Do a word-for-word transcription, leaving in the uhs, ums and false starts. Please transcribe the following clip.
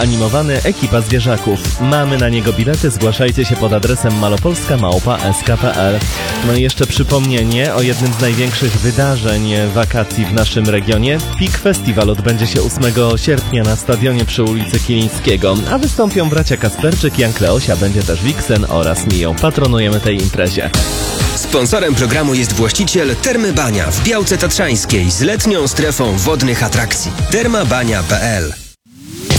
animowany Ekipa Zwierzaków. Mamy na niego bilety, zgłaszajcie się pod adresem malopolska małpa s k kropka p l. No i jeszcze przypomnienie o jednym z największych wydarzeń wakacji w naszym regionie. Peak Festival odbędzie się ósmego sierpnia na stadionie przy ulicy Kilińskiego, a wystąpią bracia Kasperczyk, Jan Kleosia, będzie też Wiksen oraz Mio. Patronujemy tej imprezie. Sponsorem programu jest właściciel Termy Bania w Białce Tatrzańskiej z letnią strefą wodnych atrakcji. termabania kropka p l